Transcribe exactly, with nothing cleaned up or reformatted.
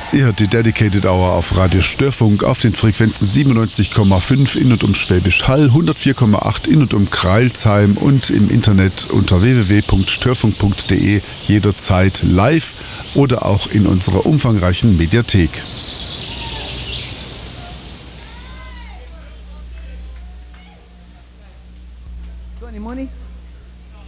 Ihr hört die Dedicated Hour auf Radio Störfunk auf den Frequenzen siebenundneunzig Komma fünf in und um Schwäbisch Hall, hundertvier Komma acht in und um Kreilsheim und im Internet unter w w w punkt störfunk punkt d e jederzeit live oder auch in unserer umfangreichen Mediathek. Money.